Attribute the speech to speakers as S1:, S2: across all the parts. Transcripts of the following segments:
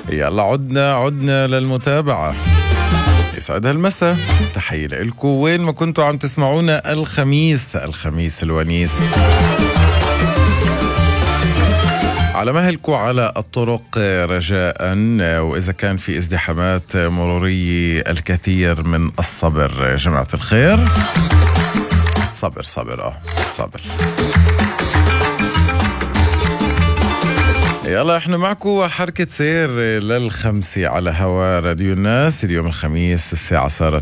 S1: يلا عدنا للمتابعة. يسعد هالمساء، تحية لكم وين ما كنتوا عم تسمعونا. الخميس الونيس على مهلكم على الطرق رجاء، وإذا كان في ازدحامات مرورية الكثير من الصبر يا جماعة الخير. صبر. يلا احنا معكم حركة سير للخمسة على هوا راديو الناس. اليوم الخميس الساعة صارت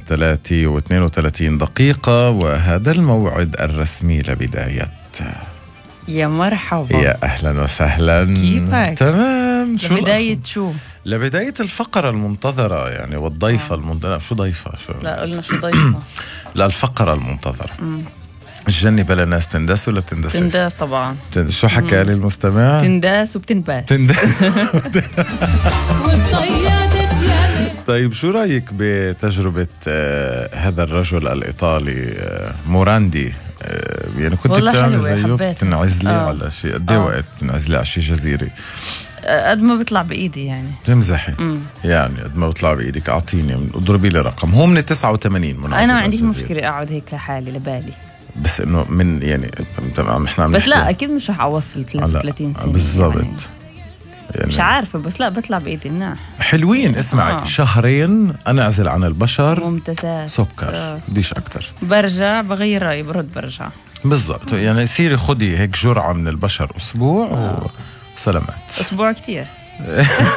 S1: 3:32، وهذا الموعد الرسمي لبداية.
S2: يا مرحبا،
S1: يا أهلا وسهلا.
S2: كيفك؟
S1: تمام.
S2: لبداية شو؟
S1: لبداية الفقرة المنتظرة يعني، والضيفة المنتظرة. شو ضيفة؟
S2: لا قلنا شو ضيفة.
S1: لا، الفقرة المنتظرة. الجنة بلا ناس تندس ولا بتندسش؟
S2: تنداس طبعا.
S1: شو حكى لي المستمع؟
S2: تنداس وبتنباس.
S1: طيب شو رأيك بتجربة هذا الرجل الإيطالي موراندي؟ يعني كنت بتعمل زيه، بتنعزلي على شيء قد ايه وقت؟ بتنعزلي على شيء جزيري
S2: قد ما بيطلع بإيدي يعني.
S1: تمزحي يعني قد ما بيطلع بإيدك. أعطيني، اضربي لي رقم. هو من 89.
S2: أنا ما عنديش مشكلة أقعد هيك لحالي لبالي،
S1: بس إنه من يعني تمام احنا
S2: بس لا أكيد مش رح أوصل 33 سنة
S1: بالضبط
S2: يعني مش عارفة، بس لا بطلع بإيدي الناح.
S1: حلوين. اسمعي شهرين أنا أعزل عن البشر،
S2: ممتاز،
S1: سكر بديش أكتر. برجع
S2: بغير رأيي، برجع
S1: بالضبط. يعني سيري خدي هيك جرعة من البشر أسبوع وسلامات.
S2: أسبوع كتير.